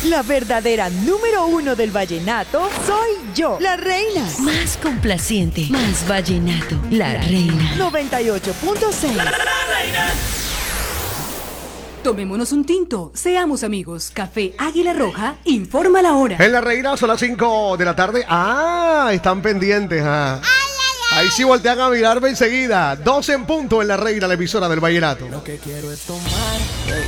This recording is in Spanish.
La verdadera número uno del vallenato soy yo, la reina. Más complaciente, más vallenato, la reina. 98.6. ¡La reina! Tomémonos un tinto, seamos amigos. Café Águila Roja, informa la hora. En La Reina son las 5 de la tarde. Ah, están pendientes. Ah. Ahí sí voltean a mirarme enseguida. 12 en punto en La Reina, la emisora del vallenato. Lo que quiero es tomar